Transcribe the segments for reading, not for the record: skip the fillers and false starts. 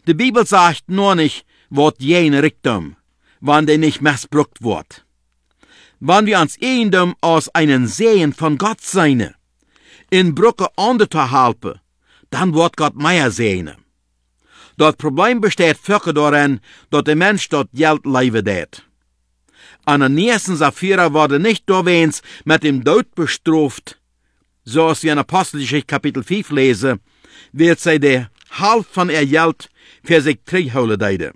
Die Bibel sagt nur nicht, wird jene Reichtum, wann der nicht missbraucht wird. Wann wir uns Eigendom aus einen Segen von Gott seine, in Brücke andere zu halten, dann wird Gott mehr segnen. Das Problem besteht wirklich darin, dass der Mensch dort Geld leben wird. Ananias und Sapphira wurde nicht doorweens mit dem Tod bestraft, so als wir in Apostelgeschichte Kapitel 5 lesen, wird sie der halb von ihr Geld für sich zurückholen deiden.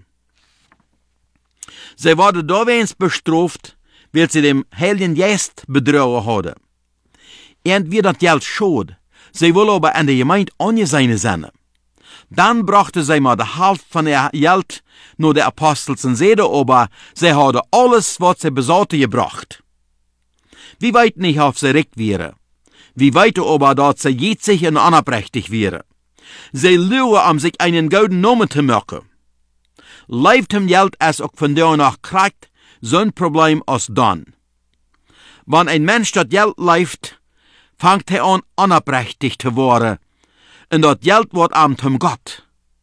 Sie wurde doorweens bestraft, weil sie dem Heiligen Geist bedrohen hadden. Und wie das Geld schuld, sie will aber an der Gemeinde angesehen sein. Dann brachte sie mal die Hälfte von ihr Geld nur der Apostels und seide aber, sie hadden alles, was sie besaßen, gebracht. Wie weit nicht auf sie recht wäre. Wie weit aber, dass sie jitzig und unabrechtig wäre. Sie lüge, um sich einen guten Namen zu machen. Leibt ihm Geld, als auch von der nach kriegt, so ein Problem als dann. Wenn ein Mensch das Geld leift, fängt er an, unabrechtig zu werden. Und das Geld wird am zum Gott.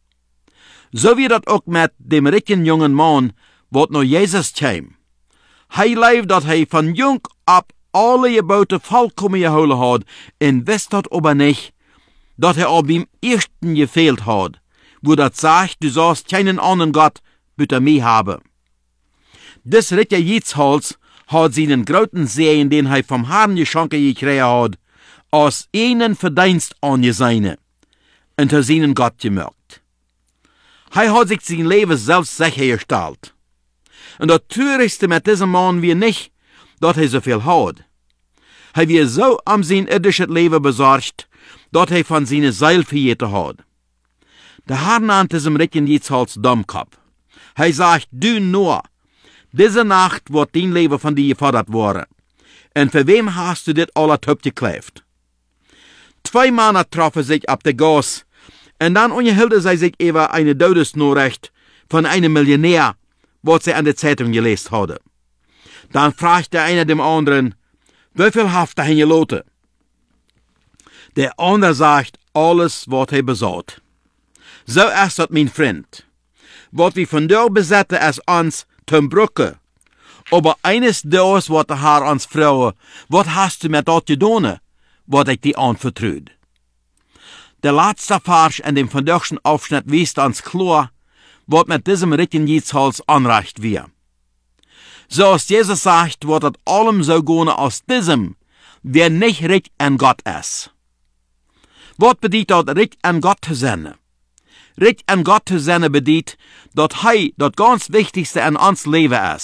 So wie das auch mit dem reichen jungen Mann, wat noch Jesus kam. Hij leeft dat hij von jung ab alle Gebote vollkommen gehouden hat, und wisst dat aber nicht, dat er auch beim ersten gefehlt hat, wo dat sagt, du sollst keinen anderen Gott bitte mich haben. Des Ritter Jitzhals hat seinen großen Segen, den er vom Herrn geschenkt gekriegt hat, als einen Verdienst angesehen und er seinen Gott gemerkt. Er hat sich sein Leben selbst sichergestellt. Und das Traurigste mit diesem Mann wir nicht, dass er so viel hat. Er wird so um sein irdisches Leben besorgt, dass er von seiner Seele verjährt hat. Der Herr nannte diesem Ricken jetzt als Dummkopf. Er sagt, du nur, diese Nacht wird dein Leben von dir gefordert worden. Und für wem hast du das alle Töpfe geklebt? 2 Männer trafen sich ab der Gas, und dann unterhielten sie sich über eine Todesnachricht von einem Millionär, was sie an der Zeitung gelesen hadden. Dann fragte einer dem anderen, wie viel haft er gelassen? Der andere sagt, alles, was er besaß. So ist das, mein Freund. Was wir von dir besetzen, ist uns zum Brücke. Aber eines Tages wird der Herr uns fragen, was hast du mit dort getan, was ich dir anvertraut? Der letzte Vers in dem vandaagschen Aufschnitt weist uns klar, was mit diesem Ricken Jitzhals anreicht wird. So als Jesus sagt, wird das allem so gehen aus diesem, wer nicht recht an Gott ist. Was bedeutet das, recht an Gott zu sein? Recht an Gott zu sein bedeutet, dass das ganz Wichtigste an uns Leben ist.